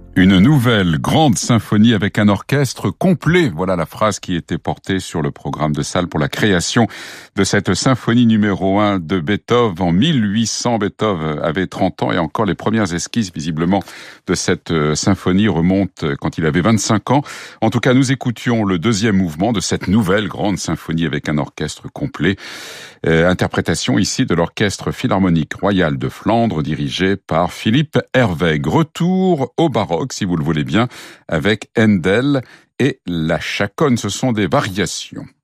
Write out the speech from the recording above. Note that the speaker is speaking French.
Une nouvelle grande symphonie avec un orchestre complet. Voilà la phrase qui était portée sur le programme de salle pour la création de cette symphonie numéro 1 de Beethoven. En 1800, Beethoven avait 30 ans et encore les premières esquisses visiblement de cette symphonie remontent quand il avait 25 ans. En tout cas, nous écoutions le deuxième mouvement de cette nouvelle grande symphonie avec un orchestre complet. Interprétation ici de l'Orchestre Philharmonique Royal de Flandre dirigé par Philippe Herwegh. Retour au baroque, si vous le voulez bien, avec Handel et la chaconne. Ce sont des variations.